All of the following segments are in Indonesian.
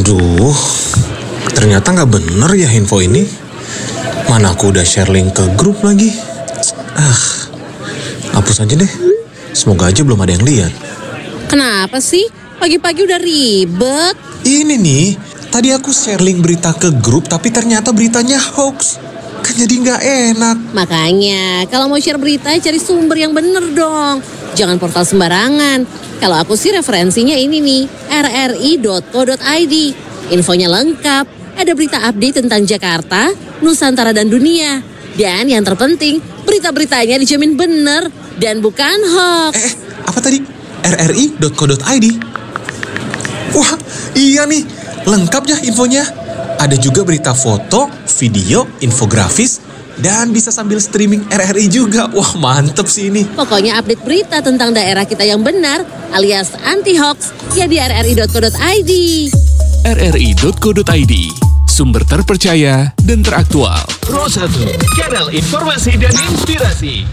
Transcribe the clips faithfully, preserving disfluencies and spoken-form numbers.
Aduh, ternyata nggak bener ya info ini. Mana aku udah share link ke grup lagi. Ah, hapus aja deh. Semoga aja belum ada yang lihat. Kenapa sih? Pagi-pagi udah ribet. Ini nih, tadi aku share link berita ke grup tapi ternyata beritanya hoax. Kan jadi nggak enak. Makanya, kalau mau share berita cari sumber yang bener dong. Jangan portal sembarangan. Kalau aku sih referensinya ini nih, r r i dot co dot i d. Infonya lengkap, ada berita update tentang Jakarta, Nusantara dan dunia. Dan yang terpenting, berita-beritanya dijamin bener dan bukan hoax. Eh, apa tadi? r r i dot co dot i d. Wah, iya nih, lengkap ya infonya. Ada juga berita foto, video, infografis, dan bisa sambil streaming R R I juga. Wah, mantep sih ini. Pokoknya update berita tentang daerah kita yang benar alias anti-hoax ya di r r i dot co dot i d. r r i dot co dot i d, sumber terpercaya dan teraktual. Pro satu, kanal informasi dan inspirasi.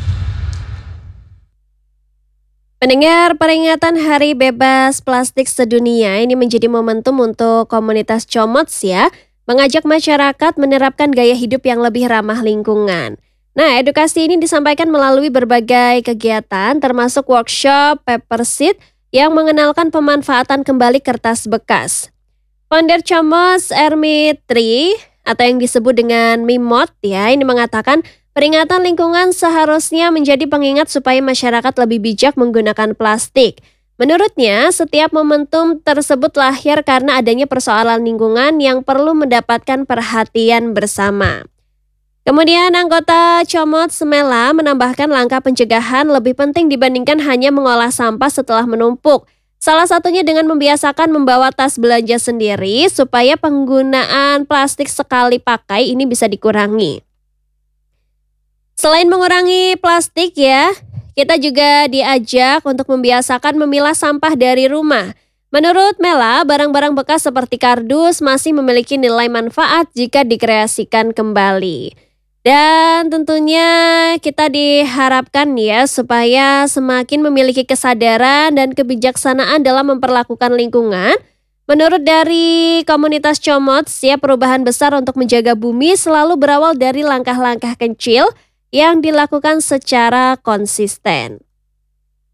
Pendengar, peringatan Hari Bebas Plastik Sedunia ini menjadi momentum untuk komunitas Comots ya, mengajak masyarakat menerapkan gaya hidup yang lebih ramah lingkungan. Nah, edukasi ini disampaikan melalui berbagai kegiatan termasuk workshop paper seed yang mengenalkan pemanfaatan kembali kertas bekas. Founder Comots Ermitri atau yang disebut dengan Mimot ya, ini mengatakan peringatan lingkungan seharusnya menjadi pengingat supaya masyarakat lebih bijak menggunakan plastik. Menurutnya, setiap momentum tersebut lahir karena adanya persoalan lingkungan yang perlu mendapatkan perhatian bersama. Kemudian anggota Comot Semela menambahkan langkah pencegahan lebih penting dibandingkan hanya mengolah sampah setelah menumpuk. Salah satunya dengan membiasakan membawa tas belanja sendiri supaya penggunaan plastik sekali pakai ini bisa dikurangi. Selain mengurangi plastik ya, kita juga diajak untuk membiasakan memilah sampah dari rumah. Menurut Mela, barang-barang bekas seperti kardus masih memiliki nilai manfaat jika dikreasikan kembali. Dan tentunya kita diharapkan ya supaya semakin memiliki kesadaran dan kebijaksanaan dalam memperlakukan lingkungan. Menurut dari komunitas Comot, ya perubahan besar untuk menjaga bumi selalu berawal dari langkah-langkah kecil yang dilakukan secara konsisten.